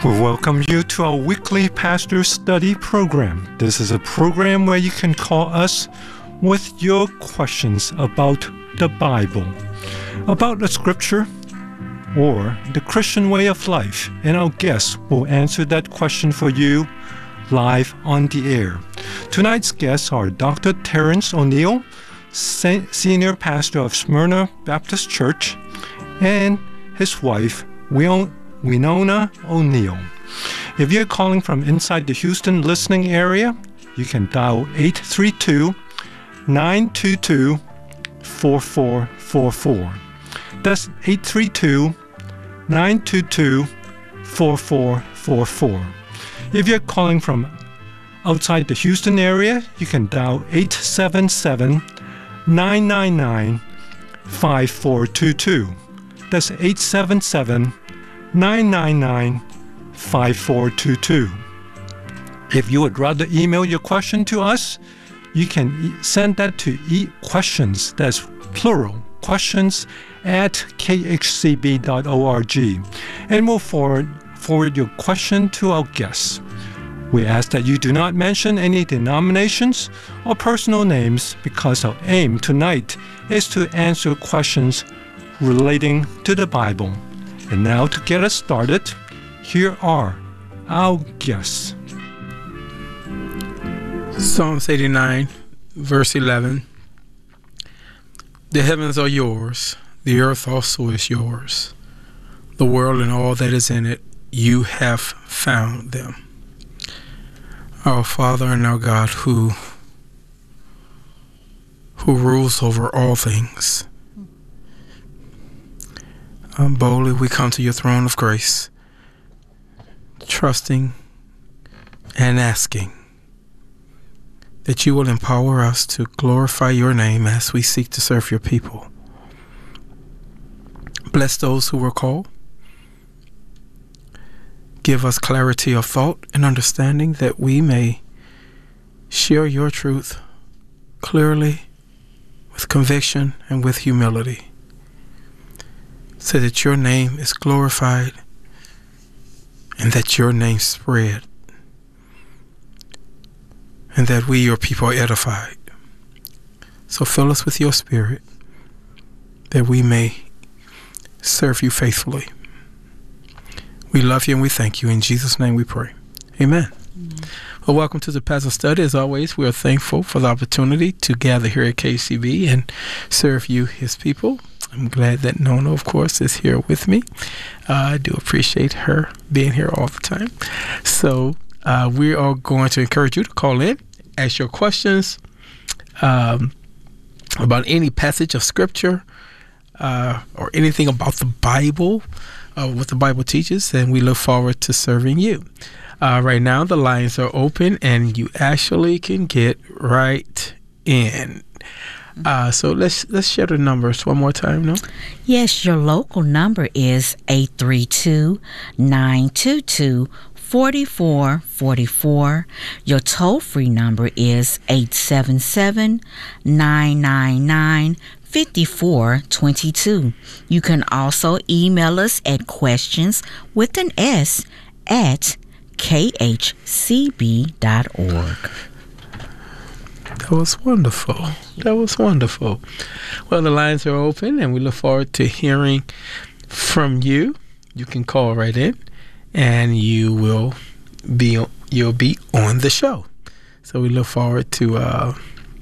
We welcome you to our weekly pastor study program. This is a program where you can call us with your questions about the Bible, about the scripture, or the Christian way of life, and our guests will answer that question for you live on the air. Tonight's guests are Dr. Terrence O'Neill, Senior Pastor of Smyrna Baptist Church, and his wife, Winona O'Neill. If you're calling from inside the Houston listening area, you can dial 832-922-4444. That's 832-922-4444. If you're calling from outside the Houston area, you can dial 877-999-5422. That's 877-999-5422. If you would rather email your question to us, you can send that to questions, that's plural, questions at khcb.org, and we'll forward your question to our guests. We ask that you do not mention any denominations or personal names because our aim tonight is to answer questions relating to the Bible. And now to get us started, here are our guests. Psalms 89, verse 11. The heavens are yours, the earth also is yours. The world and all that is in it, you have found them. Our Father and our God who rules over all things. Boldly we come to your throne of grace, trusting and asking that you will empower us to glorify your name as we seek to serve your people. Bless those who were called. Give us clarity of thought and understanding that we may share your truth clearly, with conviction and with humility, so that your name is glorified and that your name spread, and that we, your people, are edified. So fill us with your spirit that we may serve you faithfully. We love you and we thank you. In Jesus' name we pray. Amen. Well, welcome to the Pastor Study. As always, we are thankful for the opportunity to gather here at KCB and serve you, his people. I'm glad that Nona, of course, is here with me. I do appreciate her being here all the time. So we are going to encourage you to call in, ask your questions about any passage of Scripture or anything about the Bible, what the Bible teaches, and we look forward to serving you. Right now, the lines are open, and you actually can get right in. So let's share the numbers one more time, no? Yes, your local number is 832-922-4444. Your toll-free number is 877-999-5422. You can also email us at questions with an S at khcb.org. That was wonderful. That was wonderful. Well, the lines are open, and we look forward to hearing from you. You can call right in, and you'll be on the show. So we look forward to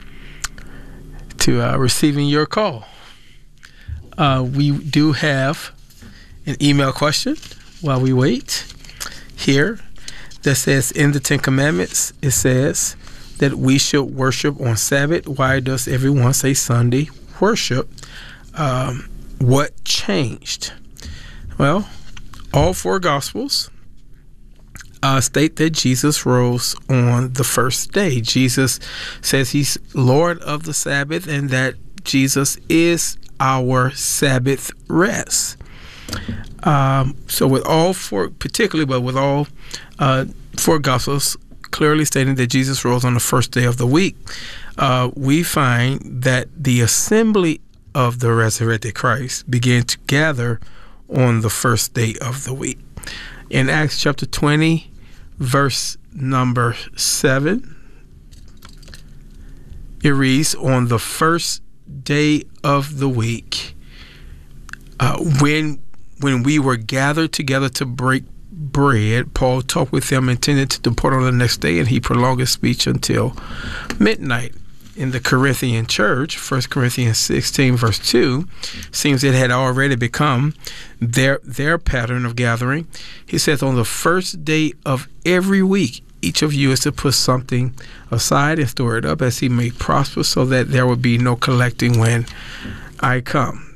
receiving your call. We do have an email question while we wait here that says, in the Ten Commandments, it says that we should worship on Sabbath. Why does everyone say Sunday worship? What changed? Well, all four Gospels state that Jesus rose on the first day. Jesus says he's Lord of the Sabbath and that Jesus is our Sabbath rest. So with all four, particularly, but with all four Gospels clearly stating that Jesus rose on the first day of the week, we find that the assembly of the resurrected Christ began to gather on the first day of the week. In Acts chapter 20, verse number 7, it reads, on the first day of the week, when we were gathered together to break bread, Paul talked with them, intended to depart on the next day, and he prolonged his speech until midnight. In the Corinthian church, 1 Corinthians 16, verse 2, seems it had already become their pattern of gathering. He says, on the first day of every week, each of you is to put something aside and store it up as he may prosper, so that there will be no collecting when I come.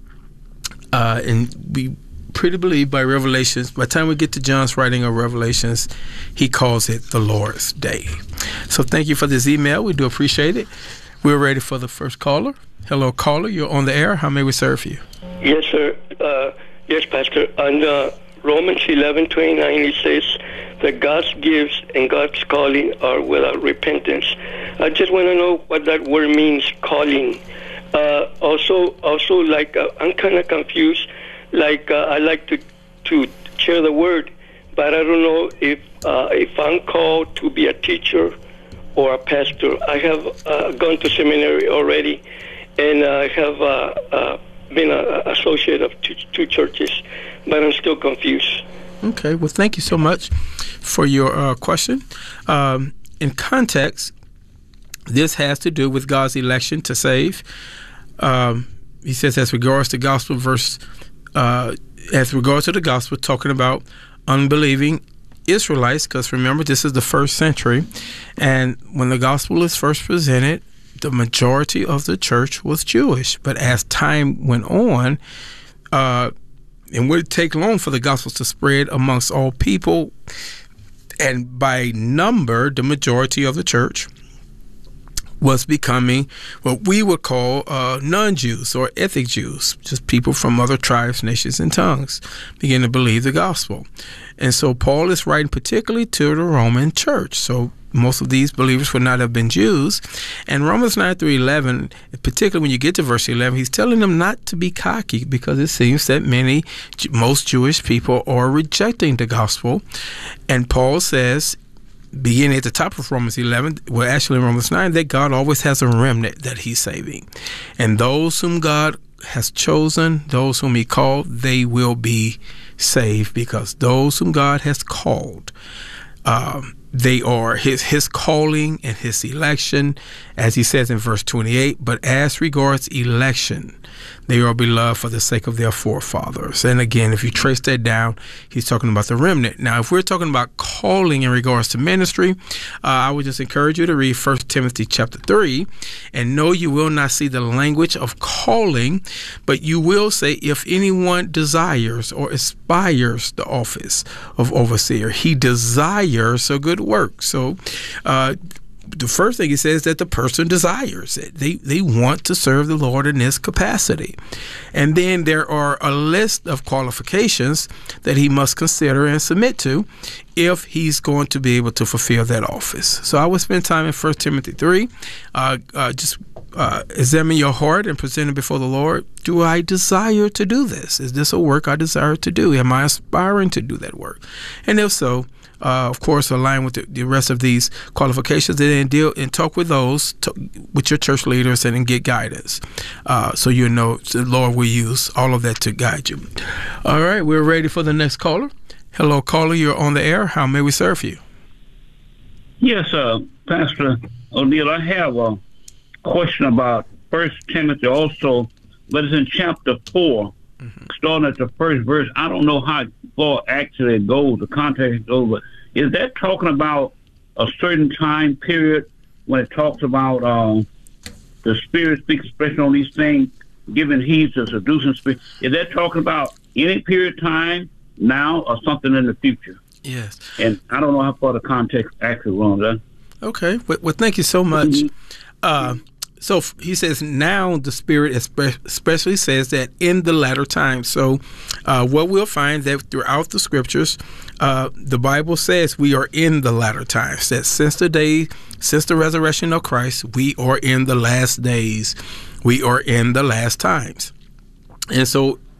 And we pretty believe by Revelations, by the time we get to John's writing of Revelations, he calls it the Lord's Day. So thank you for this email. We do appreciate it. We're ready for the first caller. Hello, caller. You're on the air. How may we serve you? Yes, sir. Yes, Pastor. On Romans 11:29, it says that God's gifts and God's calling are without repentance. I just want to know what that word means, calling. Also, like I'm kind of confused. Like I like to share the word, but I don't know if I'm called to be a teacher or a pastor. I have gone to seminary already, and I have been an associate of two churches, but I'm still confused. Okay, well, thank you so much for your question. In context, this has to do with God's election to save. He says, as regards to gospel as regards to the gospel, talking about unbelieving Israelites, because remember, this is the first century, and when the gospel is first presented, the majority of the church was Jewish. But as time went on, it would take long for the gospel to spread amongst all people, and by number, the majority of the church was becoming what we would call non-Jews or ethnic Jews, just people from other tribes, nations, and tongues begin to believe the gospel. And so Paul is writing particularly to the Roman church. So most of these believers would not have been Jews. And Romans 9 through 11, particularly when you get to verse 11, he's telling them not to be cocky, because it seems that most Jewish people are rejecting the gospel. And Paul says, beginning at the top of Romans 11, well, actually in Romans 9, that God always has a remnant that he's saving. And those whom God has chosen, those whom he called, they will be saved, because those whom God has called, they are his calling and his election, as he says in verse 28. But as regards election, they are beloved for the sake of their forefathers. And again, if you trace that down, he's talking about the remnant. Now, if we're talking about calling in regards to ministry, I would just encourage you to read 1 Timothy chapter 3. And no, you will not see the language of calling, but you will say, if anyone desires or aspires the office of overseer, he desires a good work. So, the first thing he says that the person desires it. They want to serve the Lord in this capacity. And then there are a list of qualifications that he must consider and submit to if he's going to be able to fulfill that office. So I would spend time in 1 Timothy 3. Examine your heart and present it before the Lord. Do I desire to do this? Is this a work I desire to do? Am I aspiring to do that work? And if so, of course, align with the rest of these qualifications, and then deal and talk with with your church leaders and get guidance. So you know the Lord will use all of that to guide you. All right, we're ready for the next caller. Hello, caller, you're on the air. How may we serve you? Yes, Pastor O'Neill, I have a question about 1 Timothy also, but it's in chapter 4. Starting at the first verse. I don't know how far actually it goes, the context goes, but is that talking about a certain time period when it talks about the Spirit speaks especially on these things, giving heed to seducing spirit? Is that talking about any period of time now or something in the future? Yes. And I don't know how far the context actually runs. Okay. Well, thank you so much. So he says, now the Spirit especially says that in the latter times. So what we'll find that throughout the scriptures, the Bible says we are in the latter times, that since the resurrection of Christ, we are in the last days. We are in the last times. And so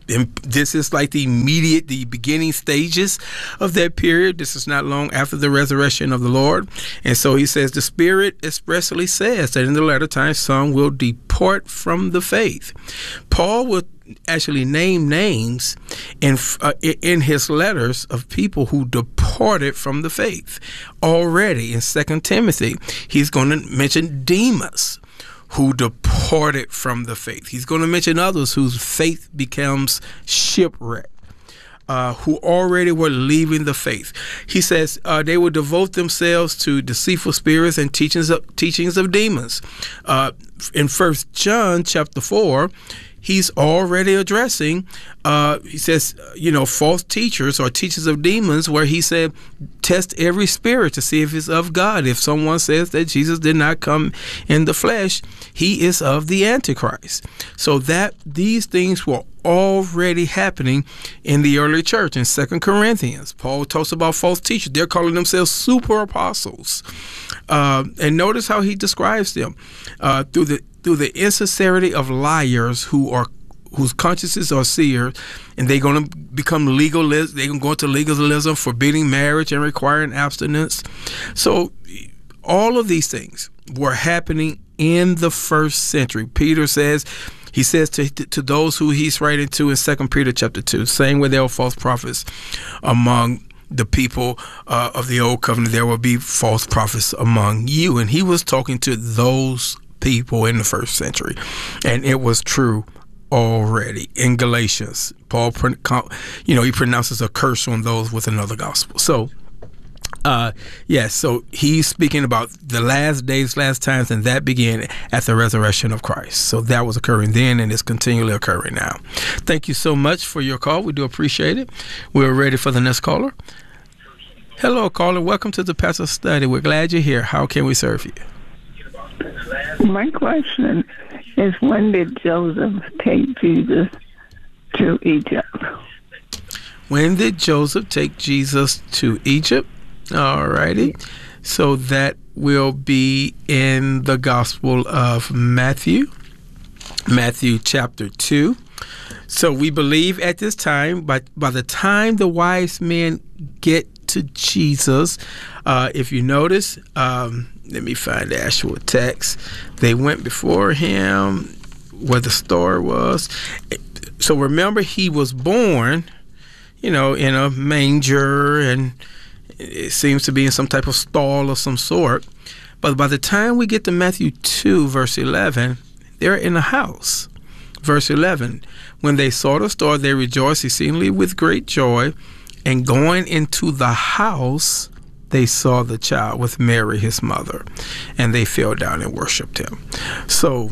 this is like the beginning stages of that period. This is not long after the resurrection of the Lord. And so he says, the Spirit expressly says that in the latter times some will depart from the faith. Paul would actually name names in his letters of people who departed from the faith. Already in 2 Timothy, he's going to mention Demas, who departed from the faith. He's going to mention others whose faith becomes shipwrecked, who already were leaving the faith. He says they would devote themselves to deceitful spirits and teachings of demons. In 1 John chapter 4, he's already addressing, he says, false teachers or teachers of demons, where he said, test every spirit to see if it's of God. If someone says that Jesus did not come in the flesh, he is of the Antichrist. So that these things were already happening in the early church. In 2 Corinthians, Paul talks about false teachers. They're calling themselves super apostles. And notice how he describes them through the insincerity of liars whose consciences are seared, and they're going to become legalists. They're going to go into legalism, forbidding marriage and requiring abstinence. So all of these things were happening in the first century. Peter says, he says to those who he's writing to in 2 Peter chapter 2, saying where there were false prophets among the people of the old covenant, there will be false prophets among you. And he was talking to those people in the first century, and it was true already. In Galatians, Paul, he pronounces a curse on those with another gospel. So, so he's speaking about the last days, last times, and that began at the resurrection of Christ. So that was occurring then, and it's continually occurring now. Thank you so much for your call. We do appreciate it. We're ready for the next caller. Hello, caller. Welcome to the Pastor Study. We're glad you're here. How can we serve you? My question is, when did Joseph take Jesus to Egypt? When did Joseph take Jesus to Egypt? All righty. So that will be in the Gospel of Matthew chapter 2. So we believe at this time, by the time the wise men get to Jesus, if you notice, let me find the actual text. They went before him where the star was. So remember, he was born, in a manger, and it seems to be in some type of stall of some sort. But by the time we get to Matthew 2, verse 11, they're in a house. Verse 11, when they saw the star, they rejoiced exceedingly with great joy. And going into the house, they saw the child with Mary, his mother, and they fell down and worshipped him. So,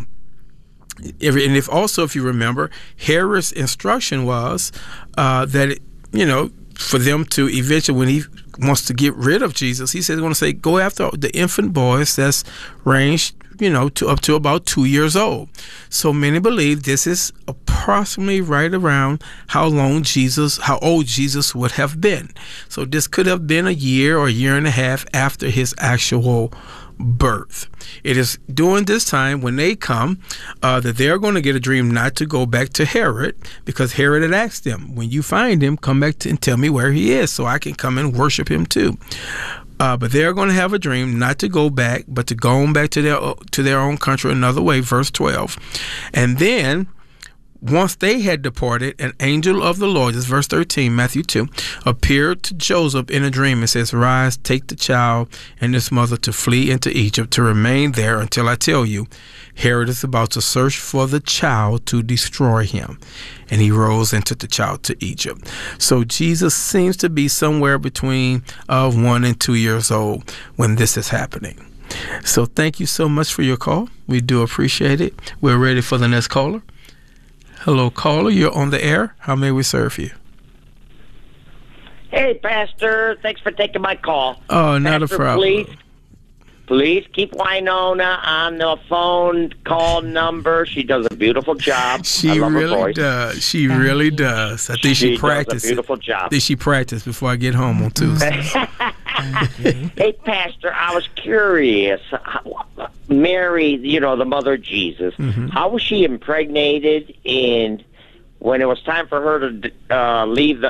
if you remember, Herod's instruction was that, for them to eventually, when he wants to get rid of Jesus, he says, he's going to say, go after the infant boys that's ranged, up to about 2 years old. So many believe this is approximately right around how old Jesus would have been. So this could have been a year or a year and a half after his actual birth. It is during this time when they come that they're going to get a dream not to go back to Herod, because Herod had asked them, when you find him, come back and tell me where he is so I can come and worship him too. But they're going to have a dream not to go back, but to go back to their own country another way, verse 12. And then, once they had departed, an angel of the Lord, this is verse 13, Matthew 2, appeared to Joseph in a dream and says, rise, take the child and his mother to flee into Egypt, to remain there until I tell you. Herod is about to search for the child to destroy him. And he rose and took the child to Egypt. So Jesus seems to be somewhere between 1 and 2 years old when this is happening. So thank you so much for your call. We do appreciate it. We're ready for the next caller. Hello, caller. You're on the air. How may we serve you? Hey, Pastor. Thanks for taking my call. Oh, not Pastor, a problem. Please keep Winona on the phone call number. She does a beautiful job. She really does. She really does. I think she practiced. Does a beautiful job. I think she practiced before I get home on Tuesday. Hey, Pastor, I was curious. Mary, the mother of Jesus, how was she impregnated, and when it was time for her to leave the